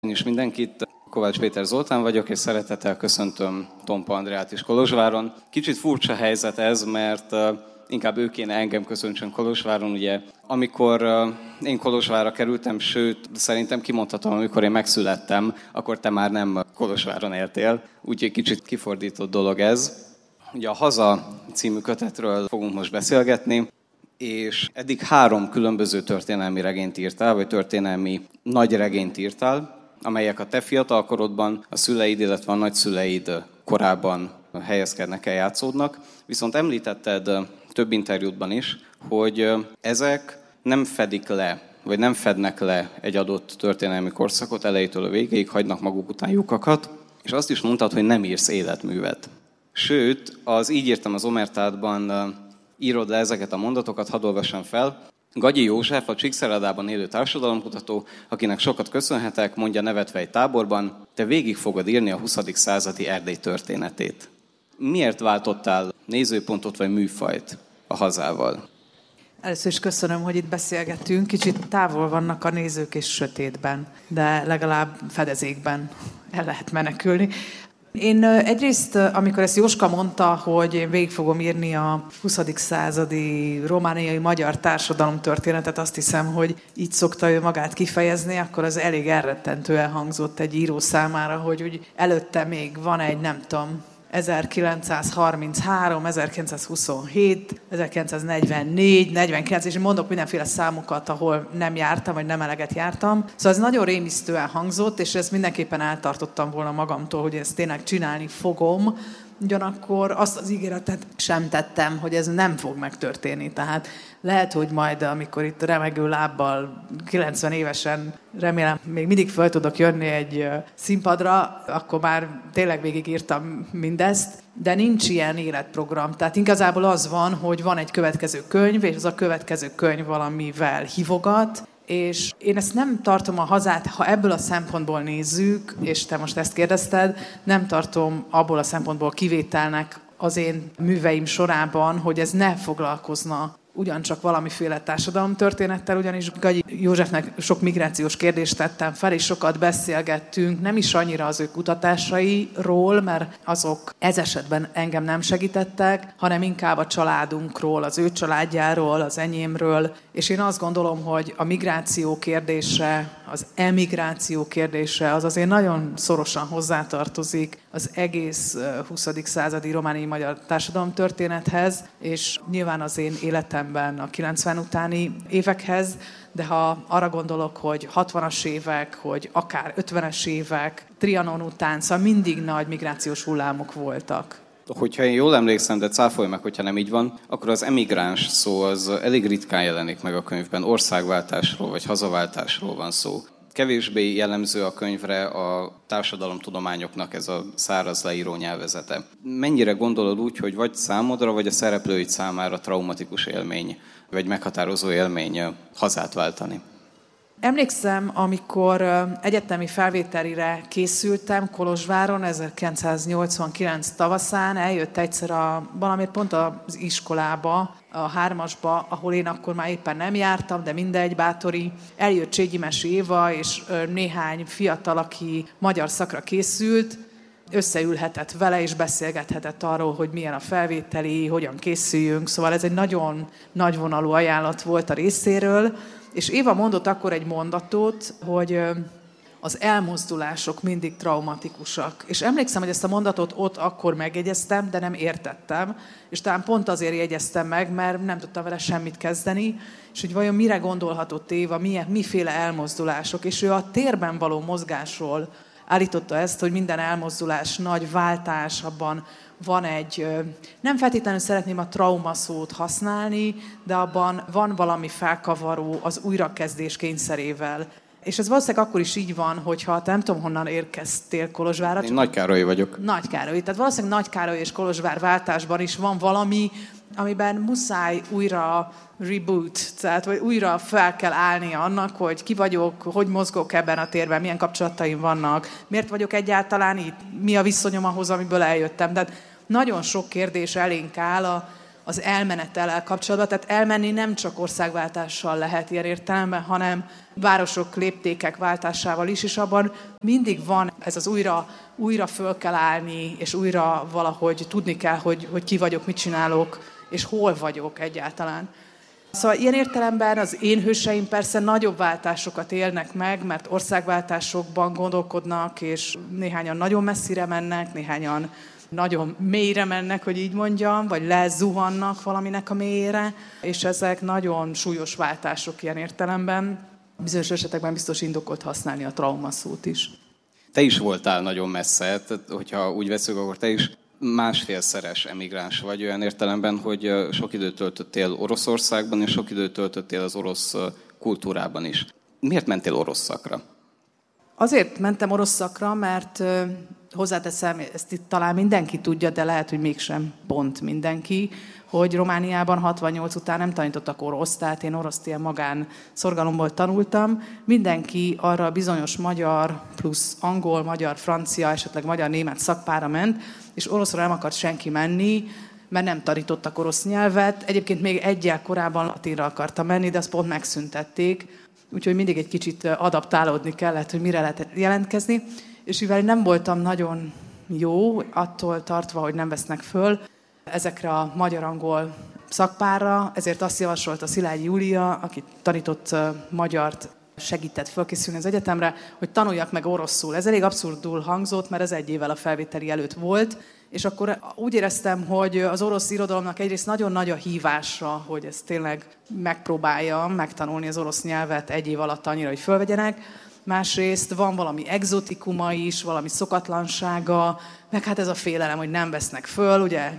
Én is mindenkit, Kovács Péter Zoltán vagyok, és szeretettel köszöntöm Tompa Andreát is Kolozsváron. Kicsit furcsa helyzet ez, mert inkább ő kéne engem köszöntsön Kolozsváron. Ugye, amikor én Kolozsvárra kerültem, sőt, szerintem kimondhatom, amikor én megszülettem, akkor te már nem Kolozsváron éltél. Úgyhogy kicsit kifordított dolog ez. Ugye a Haza című kötetről fogunk most beszélgetni, és eddig 3 különböző történelmi regényt írtál, vagy történelmi nagy regényt írtál, amelyek a te fiatalkorodban, a szüleid, illetve a nagyszüleid korában helyezkednek el, játszódnak. Viszont említetted több interjútban is, hogy ezek nem fedik le, vagy nem fednek le egy adott történelmi korszakot elejétől a végéig, hagynak maguk után lyukakat, és azt is mondtad, hogy nem írsz életművet. Sőt, az Így írtam az Omertádban írod le ezeket a mondatokat, hadd olvassam fel. Gagyi József, a Csíkszeredában élő társadalomkutató, akinek sokat köszönhetek, mondja nevetve egy táborban, te végig fogod írni a 20. századi Erdély történetét. Miért váltottál nézőpontot vagy műfajt a Hazával? Először is köszönöm, hogy itt beszélgetünk. Kicsit távol vannak a nézők és sötétben, de legalább fedezékben el lehet menekülni. Én egyrészt, amikor ezt Jóska mondta, hogy én végig fogom írni a 20. századi romániai magyar társadalomtörténetet, azt hiszem, hogy így szokta ő magát kifejezni, akkor az elég elrettentően hangzott egy író számára, hogy úgy előtte még van egy, nem tudom, 1933, 1927, 1944, 49, és mondok mindenféle számokat, ahol nem jártam, vagy nem eleget jártam. Szóval ez nagyon rémisztően hangzott, és ezt mindenképpen eltartottam volna magamtól, hogy ezt tényleg csinálni fogom. Ugyanakkor azt az ígéretet sem tettem, hogy ez nem fog megtörténni. Tehát lehet, hogy majd, amikor itt remegő lábbal 90 évesen remélem még mindig fel tudok jönni egy színpadra, akkor már tényleg végigírtam mindezt, de nincs ilyen életprogram. Tehát igazából az van, hogy van egy következő könyv, és az a következő könyv valamivel hívogat, és én ezt nem tartom a Hazát, ha ebből a szempontból nézzük, és te most ezt kérdezted, nem tartom abból a szempontból kivételnek az én műveim sorában, hogy ez ne foglalkozna ugyancsak valamiféle társadalomtörténettel, ugyanis Gagyi Józsefnek sok migrációs kérdést tettem fel, és sokat beszélgettünk, nem is annyira az ő kutatásairól, mert azok ez esetben engem nem segítettek, hanem inkább a családunkról, az ő családjáról, az enyémről, és én azt gondolom, hogy a migráció kérdése, az emigráció kérdése, az azért nagyon szorosan hozzátartozik az egész 20. századi romániai magyar társadalomtörténethez, és nyilván az én életemben a 90 utáni évekhez, de ha arra gondolok, hogy 60-as évek, hogy akár 50-es évek, Trianon után, szóval mindig nagy migrációs hullámok voltak. Hogyha én jól emlékszem, de cáfolj meg, hogyha nem így van, akkor az emigráns szó az elég ritkán jelenik meg a könyvben. Országváltásról vagy hazaváltásról van szó. Kevésbé jellemző a könyvre a társadalomtudományoknak ez a száraz leíró nyelvezete. Mennyire gondolod úgy, hogy vagy számodra, vagy a szereplőid számára traumatikus élmény, vagy meghatározó élmény hazát váltani? Emlékszem, amikor egyetemi felvételire készültem Kolozsváron 1989 tavaszán, eljött egyszer valamiért pont az iskolába, a 3-asba, ahol én akkor már éppen nem jártam, de mindegy, bátori. Eljött Cségyimes Éva, és néhány fiatal, aki magyar szakra készült, összeülhetett vele, és beszélgethetett arról, hogy milyen a felvételi, hogyan készüljünk. Szóval ez egy nagyon nagyvonalú ajánlat volt a részéről. És Éva mondott akkor egy mondatot, hogy az elmozdulások mindig traumatikusak. És emlékszem, hogy ezt a mondatot ott akkor megjegyeztem, de nem értettem. És talán pont azért jegyeztem meg, mert nem tudtam vele semmit kezdeni. És hogy vajon mire gondolhatott Éva, miféle elmozdulások. És ő a térben való mozgásról állította ezt, hogy minden elmozdulás, nagy váltás, abban van egy, nem feltétlenül szeretném a trauma szót használni, de abban van valami felkavaró az újrakezdés kényszerével. És ez valószínűleg akkor is így van, hogyha te nem tudom, honnan érkeztél Kolozsvárra. Én Nagykárolyi vagyok. Nagykárolyi. Tehát valószínűleg Nagykároly és Kolozsvár váltásban is van valami, amiben muszáj újra reboot, tehát vagy újra fel kell állni annak, hogy ki vagyok, hogy mozgok ebben a térben, milyen kapcsolataim vannak, miért vagyok egyáltalán itt, mi a viszonyom ahhoz, amiből eljöttem. Tehát nagyon sok kérdés elénk áll az elmenettel kapcsolatban. Tehát elmenni nem csak országváltással lehet ilyen értelemben, hanem városok, léptékek váltásával is, és abban mindig van ez az újra föl kell állni, és újra valahogy tudni kell, hogy ki vagyok, mit csinálok, és hol vagyok egyáltalán. Szóval ilyen értelemben az én hőseim persze nagyobb váltásokat élnek meg, mert országváltásokban gondolkodnak, és néhányan nagyon messzire mennek, néhányan nagyon mélyre mennek, hogy így mondjam, vagy lezuhannak valaminek a mélyére, és ezek nagyon súlyos váltások ilyen értelemben. Bizonyos esetekben biztos indokolt használni a trauma szót is. Te is voltál nagyon messze, tehát hogyha úgy veszünk, akkor te is másfélszeres emigráns vagy olyan értelemben, hogy sok időt töltöttél Oroszországban, és sok időt töltöttél az orosz kultúrában is. Miért mentél orosz szakra? Azért mentem orosz szakra, mert hozzáteszem, ezt itt talán mindenki tudja, de lehet, hogy mégsem pont mindenki, hogy Romániában 68 után nem tanítottak orosz, tehát én oroszt ilyen magán szorgalomból tanultam. Mindenki arra a bizonyos magyar plusz angol, magyar, francia, esetleg magyar-német szakpára ment, és oroszra nem akart senki menni, mert nem tanítottak orosz nyelvet. Egyébként még egyel korábban latinra akartam menni, de azt pont megszüntették, úgyhogy mindig egy kicsit adaptálódni kellett, hogy mire lehet jelentkezni. És mivel nem voltam nagyon jó, attól tartva, hogy nem vesznek föl ezekre a magyar-angol szakpárra, ezért azt javasolta Szilágyi Júlia, aki tanított magyart, segített fölkészülni az egyetemre, hogy tanuljak meg oroszul. Ez elég abszurdul hangzott, mert ez 1 évvel a felvételi előtt volt, és akkor úgy éreztem, hogy az orosz irodalomnak egyrészt nagyon nagy a hívása, hogy ezt tényleg megpróbáljam megtanulni az orosz nyelvet 1 év alatt annyira, hogy fölvegyenek. Másrészt van valami egzotikuma is, valami szokatlansága, meg hát ez a félelem, hogy nem vesznek föl. Ugye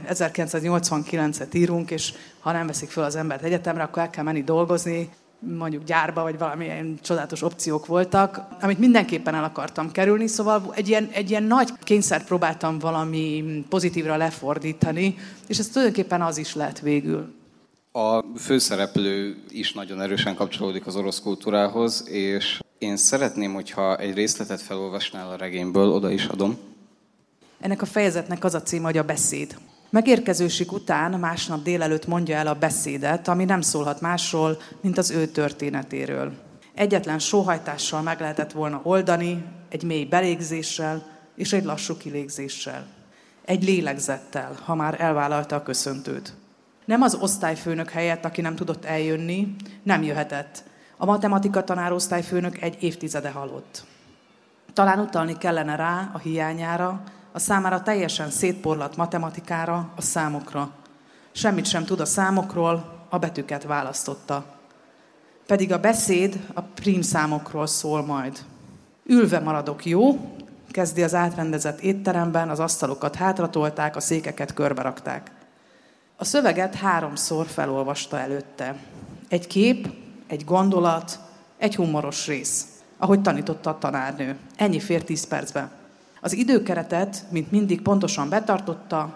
1989-et írunk, és ha nem veszik föl az embert egyetemre, akkor el kell menni dolgozni, mondjuk gyárba, vagy valamilyen csodálatos opciók voltak, amit mindenképpen el akartam kerülni, szóval egy ilyen nagy kényszert próbáltam valami pozitívra lefordítani, és ez tulajdonképpen az is lett végül. A főszereplő is nagyon erősen kapcsolódik az orosz kultúrához, és én szeretném, hogyha egy részletet felolvasnál a regényből, oda is adom. Ennek a fejezetnek az a címe, hogy a beszéd. Megérkezősük után másnap délelőtt mondja el a beszédet, ami nem szólhat másról, mint az ő történetéről. Egyetlen sóhajtással meg lehetett volna oldani, egy mély belégzéssel és egy lassú kilégzéssel. Egy lélegzettel, ha már elvállalta a köszöntőt. Nem az osztályfőnök helyett, aki nem tudott eljönni, nem jöhetett. A matematika tanár osztályfőnök 1 évtizede halott. Talán utalni kellene rá a hiányára, a számára teljesen szétporlat matematikára, a számokra. Semmit sem tud a számokról, a betűket választotta. Pedig a beszéd a prímszámokról szól majd. Ülve maradok, jó? Kezdi az átrendezett étteremben, az asztalokat hátratolták, a székeket körberakták. A szöveget 3-szor felolvasta előtte. Egy kép, egy gondolat, egy humoros rész, ahogy tanította a tanárnő. Ennyi fér 10 percbe. Az időkeretet, mint mindig pontosan betartotta,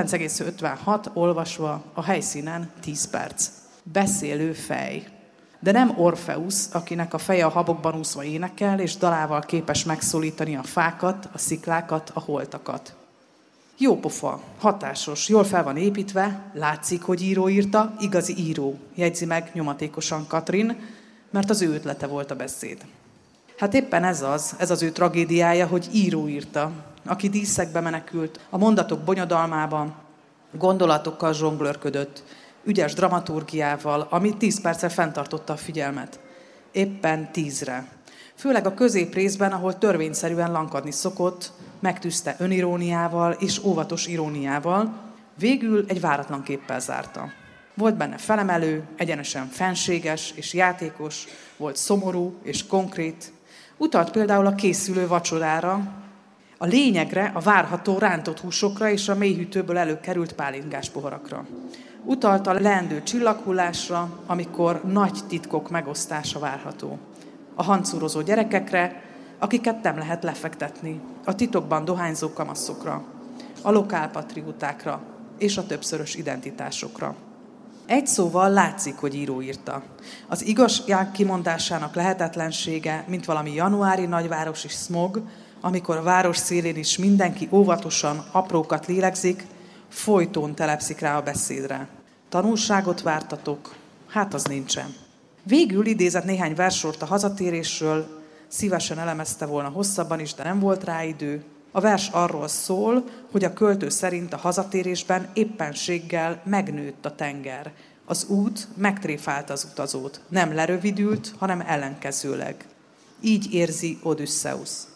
9,56 olvasva, a helyszínen 10 perc. Beszélő fej. De nem Orfeusz, akinek a feje a habokban úszva énekel, és dalával képes megszólítani a fákat, a sziklákat, a holtakat. Jó pofa, hatásos, jól fel van építve, látszik, hogy író írta, igazi író, jegyzi meg nyomatékosan Katrin, mert az ő ötlete volt a beszéd. Hát éppen ez az ő tragédiája, hogy író írta, aki díszekbe menekült, a mondatok bonyodalmában, gondolatokkal zsonglőrködött, ügyes dramaturgiával, ami 10 perccel fenntartotta a figyelmet. Éppen 10-re. Főleg a középrészben, ahol törvényszerűen lankadni szokott, megtűzte öniróniával és óvatos iróniával, végül egy váratlan képpel zárta. Volt benne felemelő, egyenesen fenséges és játékos, volt szomorú és konkrét. Utalt például a készülő vacsorára, a lényegre, a várható rántott húsokra és a mélyhűtőből előkerült pálingás poharakra. Utalt a leendő csillaghullásra, amikor nagy titkok megosztása várható. A hancúrozó gyerekekre, akiket nem lehet lefektetni, a titokban dohányzó kamaszokra, a lokálpatriótákra és a többszörös identitásokra. Egy szóval látszik, hogy író írta. Az igazság kimondásának lehetetlensége, mint valami januári nagyvárosi szmog, amikor a város szélén is mindenki óvatosan aprókat lélegzik, folytón telepszik rá a beszédre. Tanulságot vártatok? Hát az nincsen. Végül idézett néhány verssort a hazatérésről, szívesen elemezte volna hosszabban is, de nem volt rá idő. A vers arról szól, hogy a költő szerint a hazatérésben éppenséggel megnőtt a tenger. Az út megtréfálta az utazót. Nem lerövidült, hanem ellenkezőleg. Így érzi Odüsszeusz.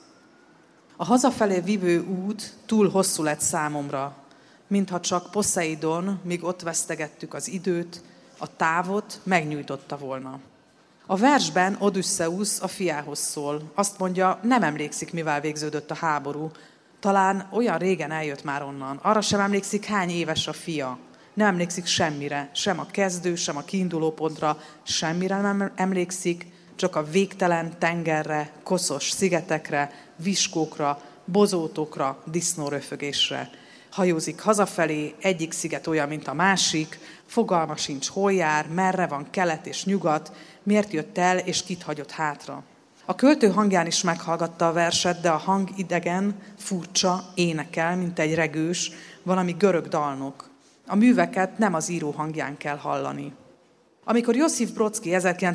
A hazafelé vívő út túl hosszú lett számomra, mintha csak Poszeidon, míg ott vesztegettük az időt, a távot megnyújtotta volna. A versben Odüsszeusz a fiához szól. Azt mondja, nem emlékszik, mivel végződött a háború. Talán olyan régen eljött már onnan. Arra sem emlékszik, hány éves a fia. Nem emlékszik semmire, sem a kezdő, sem a kiindulópontra, semmire nem emlékszik, csak a végtelen tengerre, koszos szigetekre, viskókra, bozótokra, disznóröfögésre. Hajózik hazafelé, egyik sziget olyan, mint a másik, fogalma sincs, hol jár, merre van kelet és nyugat, miért jött el és kit hagyott hátra. A költő hangján is meghallgatta a verset, de a hang idegen, furcsa, énekel, mint egy regős, valami görög dalnok. A műveket nem az író hangján kell hallani. Amikor Josif Brodski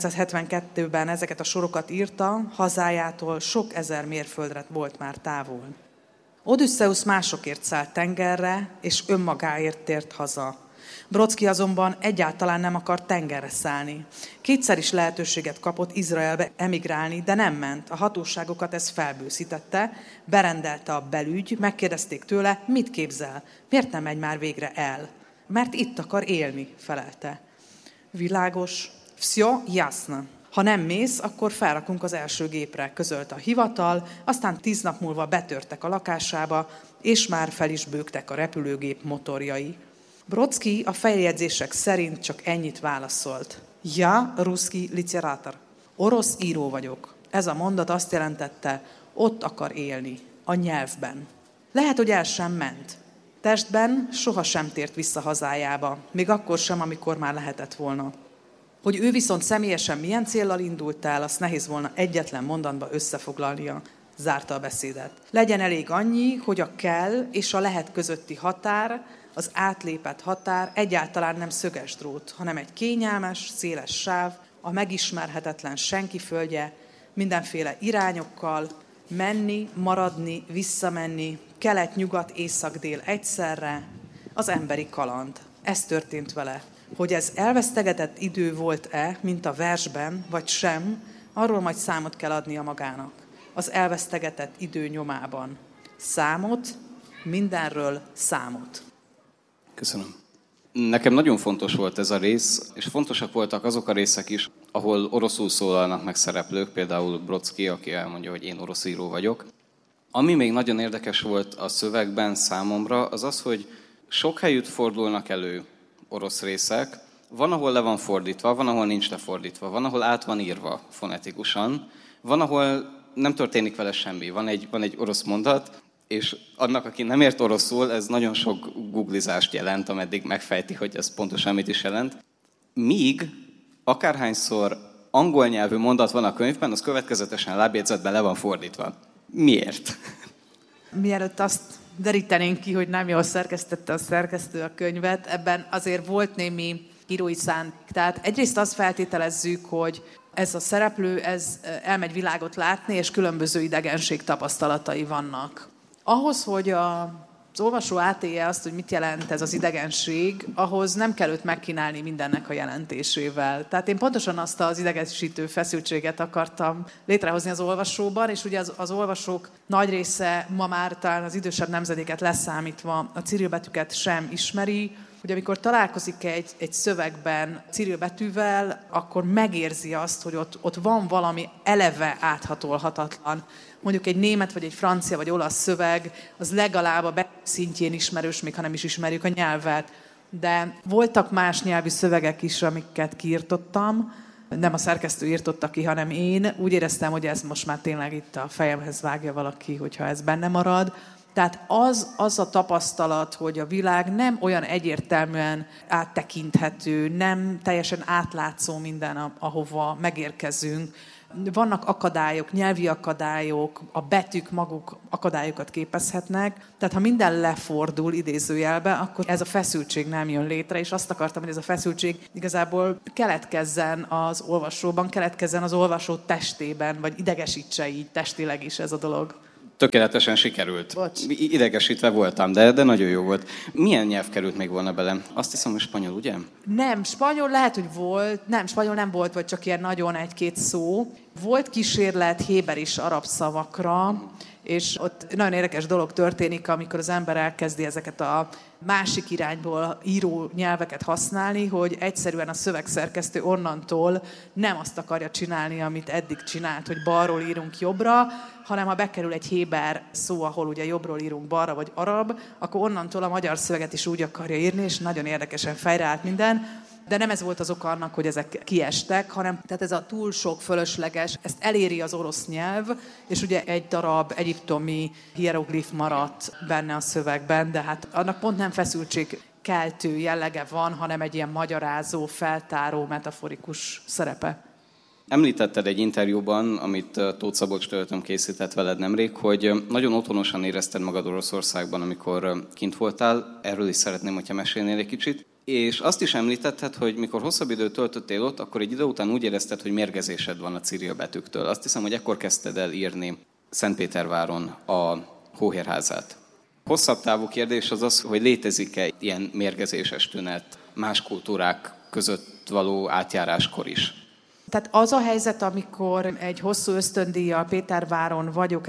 1972-ben ezeket a sorokat írta, hazájától sok ezer mérföldre volt már távol. Odüsszeusz másokért szállt tengerre, és önmagáért tért haza. Brodski azonban egyáltalán nem akart tengerre szállni. Kétszer is lehetőséget kapott Izraelbe emigrálni, de nem ment. A hatóságokat ez felbőszítette, berendelte a belügy, megkérdezték tőle, mit képzel, miért nem megy már végre el? Mert itt akar élni, felelte. Világos, всё ясно. Ha nem mész, akkor felrakunk az első gépre, közölte a hivatal, aztán 10 nap múlva betörtek a lakásába, és már fel is bőgtek a repülőgép motorjai. Brodski a feljegyzések szerint csak ennyit válaszolt. Ja, ruszki literátor. Orosz író vagyok. Ez a mondat azt jelentette, ott akar élni, a nyelvben. Lehet, hogy el sem ment. Testben sohasem tért vissza hazájába, még akkor sem, amikor már lehetett volna. Hogy ő viszont személyesen milyen céllal indult el, azt nehéz volna egyetlen mondatba összefoglalnia, zárta a beszédet. Legyen elég annyi, hogy a kell és a lehet közötti határ, az átlépett határ egyáltalán nem szöges drót, hanem egy kényelmes, széles sáv, a megismerhetetlen senki földje, mindenféle irányokkal, menni, maradni, visszamenni, kelet, nyugat, észak, dél egyszerre, az emberi kaland. Ez történt vele. Hogy ez elvesztegetett idő volt-e, mint a versben, vagy sem, arról majd számot kell adnia magának. Az elvesztegetett idő nyomában. Számot, mindenről számot. Köszönöm. Nekem nagyon fontos volt ez a rész, és fontosak voltak azok a részek is, ahol oroszul szólalnak meg szereplők, például Brodski, aki elmondja, hogy én orosz író vagyok. Ami még nagyon érdekes volt a szövegben számomra, az az, hogy sok helyütt fordulnak elő orosz részek. Van, ahol le van fordítva, van, ahol nincs lefordítva, van, ahol át van írva fonetikusan, van, ahol nem történik vele semmi. Van egy orosz mondat, és annak, aki nem ért oroszul, ez nagyon sok googlizást jelent, ameddig megfejti, hogy ez pontosan mit is jelent. Míg akárhányszor angol nyelvű mondat van a könyvben, az következetesen lábjegyzetben le van fordítva. Miért? Mielőtt azt derítenénk ki, hogy nem jól szerkesztette a szerkesztő a könyvet, ebben azért volt némi írói szándék. Tehát egyrészt azt feltételezzük, hogy ez a szereplő elmegy világot látni, és különböző idegenség tapasztalatai vannak. Ahhoz, hogy az olvasó átélje azt, hogy mit jelent ez az idegenség, ahhoz nem kell őt megkínálni mindennek a jelentésével. Tehát én pontosan azt az idegesítő feszültséget akartam létrehozni az olvasóban, és ugye az olvasók nagy része ma már talán az idősebb nemzedéket leszámítva a cirilbetűket sem ismeri, hogy amikor találkozik egy szövegben cirilbetűvel, akkor megérzi azt, hogy ott van valami eleve áthatolhatatlan. Mondjuk egy német, vagy egy francia, vagy olasz szöveg, az legalább a betű szintjén ismerős, még ha nem is ismerjük a nyelvet. De voltak más nyelvű szövegek is, amiket kiirtottam. Nem a szerkesztő írtotta ki, hanem én. Úgy éreztem, hogy ez most már tényleg itt a fejemhez vágja valaki, hogyha ez benne marad. Tehát az a tapasztalat, hogy a világ nem olyan egyértelműen áttekinthető, nem teljesen átlátszó minden, ahova megérkezünk. vannak akadályok, nyelvi akadályok, a betűk maguk akadályokat képezhetnek. Tehát ha minden lefordul idézőjelbe, akkor ez a feszültség nem jön létre, és azt akartam, hogy ez a feszültség igazából keletkezzen az olvasóban, keletkezzen az olvasó testében, vagy idegesítse így testileg is ez a dolog. Tökéletesen sikerült. Bocs. Idegesítve voltam, de nagyon jó volt. Milyen nyelv került még volna bele? Azt hiszem, hogy spanyol, ugye? Nem, spanyol lehet, hogy volt. Nem, spanyol nem volt, vagy csak ilyen nagyon egy-két szó. Volt kísérlet héber és arab szavakra, és ott nagyon érdekes dolog történik, amikor az ember elkezdi ezeket a másik irányból író nyelveket használni, hogy egyszerűen a szövegszerkesztő onnantól nem azt akarja csinálni, amit eddig csinált, hogy balról írunk jobbra, hanem ha bekerül egy héber szó, ahol ugye jobbról írunk balra, vagy arab, akkor onnantól a magyar szöveget is úgy akarja írni, és nagyon érdekesen fejreállt minden. De nem ez volt az oka annak, hogy ezek kiestek, hanem tehát ez a túl sok fölösleges, ezt eléri az orosz nyelv, és ugye egy darab egyiptomi hieroglif maradt benne a szövegben, de hát annak pont nem feszültségkeltő jellege van, hanem egy ilyen magyarázó, feltáró, metaforikus szerepe. Említetted egy interjúban, amit Tóth Szabolcs Töltöm készített veled nemrég, hogy nagyon otthonosan érezted magad Oroszországban, amikor kint voltál. Erről is szeretném, hogyha mesélnél egy kicsit. És azt is említetted, hogy mikor hosszabb időt töltöttél ott, akkor egy idő után úgy érezted, hogy mérgezésed van a cirill betűktől. Azt hiszem, hogy ekkor kezdted el írni Szentpéterváron a Hóhérházát. Hosszabb távú kérdés az az, hogy létezik-e ilyen mérgezéses tünet más kultúrák között való átjáráskor is? Tehát az a helyzet, amikor egy hosszú ösztöndíjjal Péterváron vagyok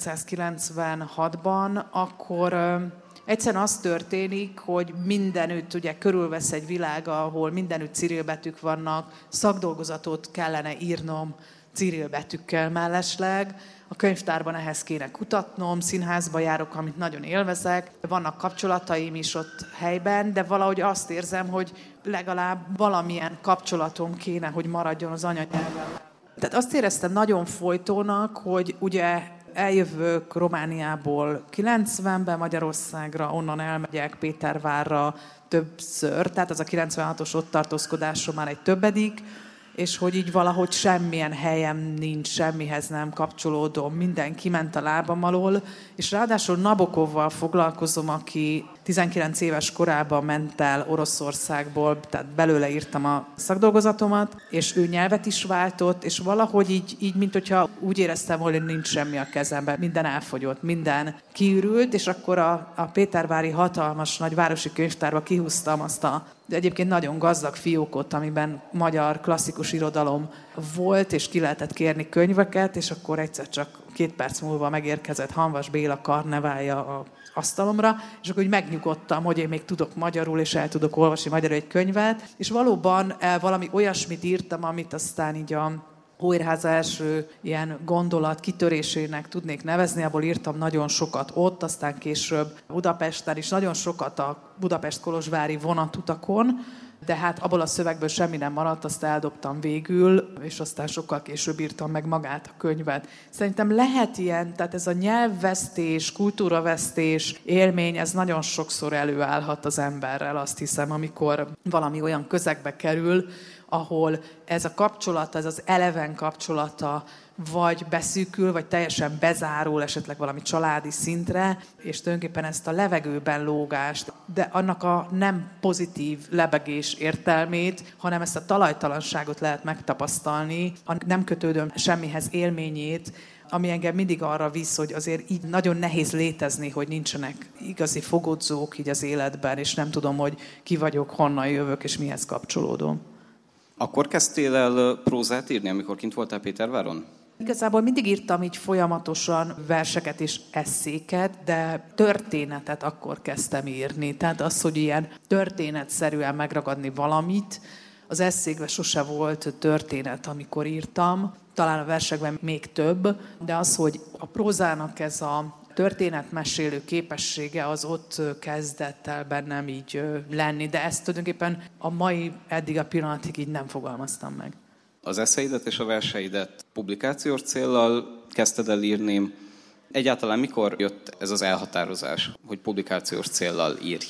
1996-ban, akkor egyszerűen az történik, hogy mindenütt ugye körülvesz egy világ, ahol mindenütt cirillbetűk vannak, szakdolgozatot kellene írnom cirillbetűkkel mellesleg, a könyvtárban ehhez kéne kutatnom, színházba járok, amit nagyon élvezek, vannak kapcsolataim is ott helyben, de valahogy azt érzem, hogy legalább valamilyen kapcsolatom kéne, hogy maradjon az anyanyelvem. Tehát azt éreztem nagyon folytónak, hogy ugye eljövök Romániából 90-ben Magyarországra, onnan elmegyek Pétervárra többször, tehát az a 96-os ott tartózkodásom már egy többedik, és hogy így valahogy semmilyen helyem nincs, semmihez nem kapcsolódom, minden kiment a lábam alól, és ráadásul Nabokovval foglalkozom, aki 19 éves korában ment el Oroszországból, tehát belőle írtam a szakdolgozatomat, és ő nyelvet is váltott, és valahogy így mint hogyha úgy éreztem, hogy nincs semmi a kezemben, minden elfogyott, minden kiürült, és akkor a pétervári hatalmas nagy városi könyvtárba kihúztam azt a de egyébként nagyon gazdag fiókot, amiben magyar klasszikus irodalom volt, és ki lehetett kérni könyveket, és akkor egyszer csak 2 perc múlva megérkezett Hanvas Béla karneválja az asztalomra, és akkor úgy megnyugodtam, hogy én még tudok magyarul, és el tudok olvasni magyarul egy könyvet, és valóban valami olyasmit írtam, amit aztán így a Hóhérháza első ilyen gondolat kitörésének tudnék nevezni, abból írtam nagyon sokat ott, aztán később Budapesten is, nagyon sokat a Budapest-Kolozsvári vonatutakon, de hát abból a szövegből semmi nem maradt, azt eldobtam végül, és aztán sokkal később írtam meg magát a könyvet. Szerintem lehet ilyen, tehát ez a nyelvvesztés, kultúravesztés élmény, ez nagyon sokszor előállhat az emberrel, azt hiszem, amikor valami olyan közegbe kerül, ahol ez a kapcsolata, ez az eleven kapcsolata vagy beszűkül, vagy teljesen bezárul esetleg valami családi szintre, és tulajdonképpen ezt a levegőben lógást, de annak a nem pozitív lebegés értelmét, hanem ezt a talajtalanságot lehet megtapasztalni, a nem kötődöm semmihez élményét, ami engem mindig arra visz, hogy azért így nagyon nehéz létezni, hogy nincsenek igazi fogodzók így az életben, és nem tudom, hogy ki vagyok, honnan jövök, és mihez kapcsolódom. Akkor kezdtél el prózát írni, amikor kint voltál Péterváron? Igazából mindig írtam így folyamatosan verseket és esszéket, de történetet akkor kezdtem írni. Tehát az, hogy ilyen történetszerűen megragadni valamit, az esszékben sose volt történet, amikor írtam. Talán a versekben még több, de az, hogy a prózának ez a történetmesélő képessége az ott kezdett el bennem így lenni, de ezt tulajdonképpen a mai eddig a pillanatig így nem fogalmaztam meg. Az eszeidet és a verseidet publikációs céllal kezdted el írni. Egyáltalán mikor jött ez az elhatározás, hogy publikációs céllal írj?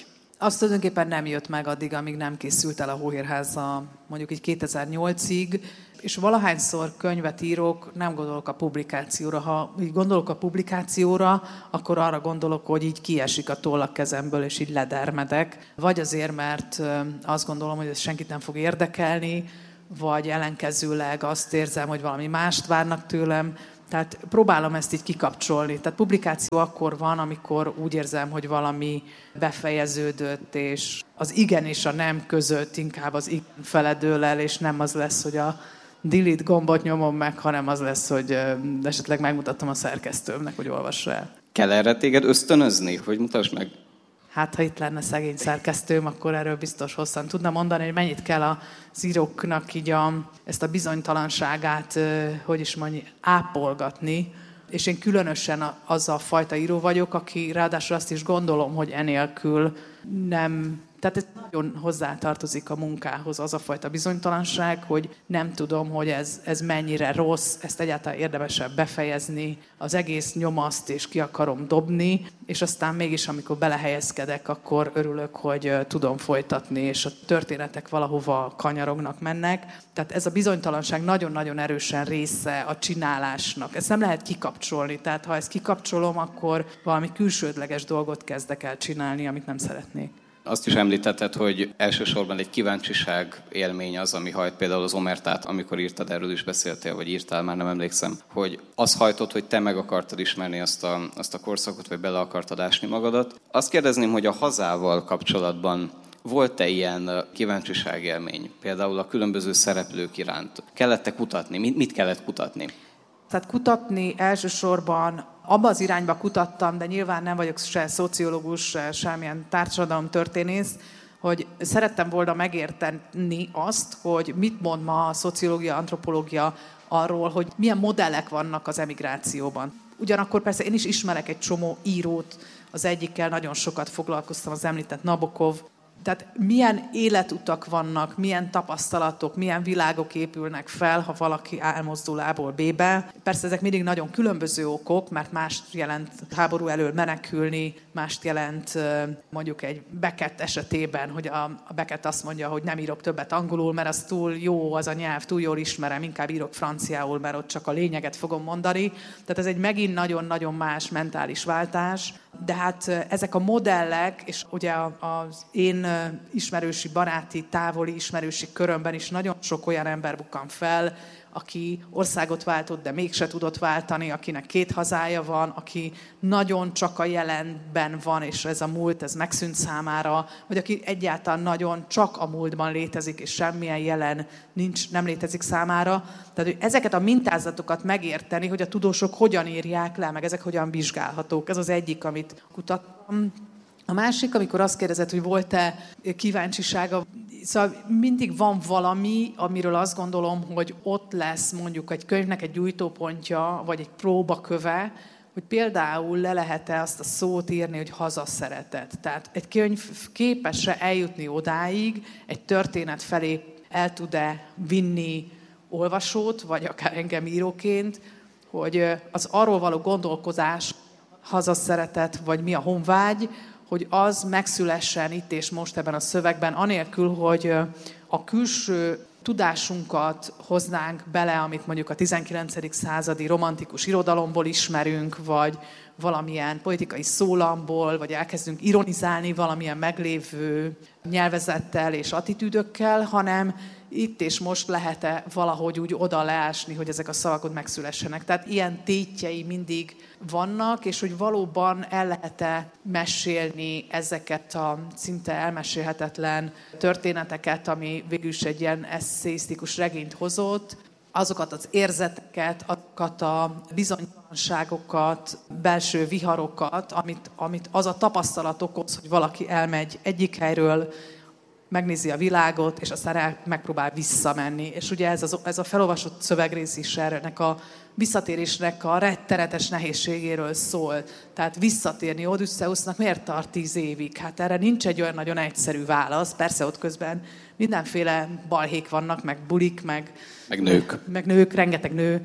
Az tulajdonképpen nem jött meg addig, amíg nem készült el a Hóhérháza, mondjuk így 2008-ig, és valahányszor könyvet írok, nem gondolok a publikációra. Ha így gondolok a publikációra, akkor arra gondolok, hogy így kiesik a toll a kezemből, és így ledermedek. Vagy azért, mert azt gondolom, hogy ez senkit nem fog érdekelni, vagy ellenkezőleg azt érzem, hogy valami mást várnak tőlem. Tehát próbálom ezt így kikapcsolni. Tehát publikáció akkor van, amikor úgy érzem, hogy valami befejeződött, és az igen és a nem között inkább az igen feledől el, és nem az lesz, hogy a delete gombot nyomom meg, hanem az lesz, hogy esetleg megmutatom a szerkesztőmnek, hogy olvassa el. Kell erre téged ösztönözni, hogy mutasd meg? Hát, ha itt lenne szegény szerkesztőm, akkor erről biztos hosszan tudna mondani, hogy mennyit kell az íróknak így ezt a bizonytalanságát, hogy is mondja, ápolgatni. És én különösen az a fajta író vagyok, aki ráadásul azt is gondolom, hogy enélkül nem... Tehát ez nagyon hozzátartozik a munkához, az a fajta bizonytalanság, hogy nem tudom, hogy ez mennyire rossz, ezt egyáltalán érdemesebb befejezni, az egész nyomaszt és ki akarom dobni, és aztán mégis, amikor belehelyezkedek, akkor örülök, hogy tudom folytatni, és a történetek valahova kanyarognak, mennek. Tehát ez a bizonytalanság nagyon-nagyon erősen része a csinálásnak. Ezt nem lehet kikapcsolni, tehát ha ezt kikapcsolom, akkor valami külsődleges dolgot kezdek el csinálni, amit nem szeretnék. Azt is említetted, hogy elsősorban egy kíváncsiság élmény az, ami hajt például az omertát, amikor írtad, erről is beszéltél, vagy írtál, már nem emlékszem, hogy az hajtott, hogy te meg akartad ismerni azt a korszakot, vagy bele akartad ásni magadat. Azt kérdezném, hogy a hazával kapcsolatban volt-e ilyen kíváncsiság élmény, például a különböző szereplők iránt? Kellett-e kutatni? Mit kellett kutatni? Tehát kutatni elsősorban abba az irányba kutattam, de nyilván nem vagyok se szociológus, se semmilyen társadalomtörténész, hogy szerettem volna megérteni azt, hogy mit mond ma a szociológia, antropológia arról, hogy milyen modellek vannak az emigrációban. Ugyanakkor persze én is ismerek egy csomó írót, az egyikkel nagyon sokat foglalkoztam, az említett Nabokov. Tehát milyen életutak vannak, milyen tapasztalatok, milyen világok épülnek fel, ha valaki elmozdul A-ból B-be. Persze ezek mindig nagyon különböző okok, mert mást jelent háború elől menekülni, mást jelent mondjuk egy Beckett esetében, hogy a Beckett azt mondja, hogy nem írok többet angolul, mert az túl jó, az a nyelv, túl jól ismerem, inkább írok franciául, mert ott csak a lényeget fogom mondani. Tehát ez egy megint nagyon-nagyon más mentális váltás. De hát ezek a modellek, és ugye az én ismerősi, baráti, távoli ismerősi körömben is nagyon sok olyan ember bukkan fel, aki országot váltott, de mégse tudott váltani, akinek két hazája van, aki nagyon csak a jelenben van, és ez a múlt, ez megszűnt számára, vagy aki egyáltalán nagyon csak a múltban létezik, és semmilyen jelen nem létezik számára. Tehát, hogy ezeket a mintázatokat megérteni, hogy a tudósok hogyan írják le, meg ezek hogyan vizsgálhatók. Ez az egyik, amit kutattam. A másik, amikor azt kérdezett, hogy volt-e kíváncsisága, szóval mindig van valami, amiről azt gondolom, hogy ott lesz mondjuk egy könyvnek egy gyújtópontja, vagy egy próbaköve, hogy például le lehet-e azt a szót írni, hogy hazaszeretet. Tehát egy könyv képes-e eljutni odáig, egy történet felé el tud-e vinni olvasót, vagy akár engem íróként, hogy az arról való gondolkozás, hazaszeretet, vagy mi a honvágy, hogy az megszülessen itt és most ebben a szövegben, anélkül, hogy a külső tudásunkat hoznánk bele, amit mondjuk a 19. századi romantikus irodalomból ismerünk, vagy valamilyen politikai szólamból, vagy elkezdünk ironizálni valamilyen meglévő nyelvezettel és attitűdökkel, hanem itt és most lehet-e valahogy úgy oda leásni, hogy ezek a szavak ott megszülessenek. Tehát ilyen tétjei mindig vannak, és hogy valóban el lehet-e mesélni ezeket a szinte elmesélhetetlen történeteket, ami végül is egy ilyen eszéisztikus regényt hozott, azokat az érzeteket, azokat a bizonytalanságokat, belső viharokat, amit az a tapasztalat okoz, hogy valaki elmegy egyik helyről, megnézi a világot, és aztán megpróbál visszamenni. És ugye ez a felolvasott szövegrész is ennek a visszatérésnek a rettenetes nehézségéről szól. Tehát visszatérni Odüsszeusznak miért tart 10 évig? Hát erre nincs egy olyan nagyon egyszerű válasz. Persze ott közben mindenféle balhék vannak, meg bulik, meg nők. Meg nők, rengeteg nő.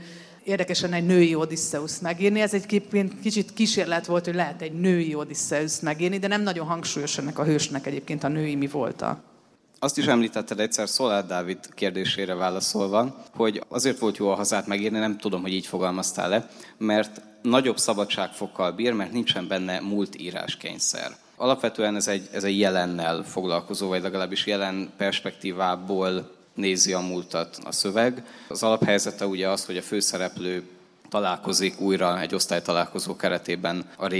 érdekes lenne egy női Odysseuszt megírni. Ez egy kicsit kísérlet volt, hogy lehet egy női Odysseuszt megírni, de nem nagyon hangsúlyos ennek a hősnek egyébként a női mi volta. Azt is említetted egyszer Szoláth Dávid kérdésére válaszolva, hogy azért volt jó a Hazát megírni, nem tudom, hogy így fogalmaztál le, mert nagyobb szabadságfokkal bír, mert nincsen benne múlt íráskényszer. Alapvetően ez egy jelennel foglalkozó, vagy legalábbis jelen perspektívából nézi a múltat a szöveg. Az alaphelyzete ugye az, hogy a főszereplő találkozik újra egy osztálytalálkozó keretében a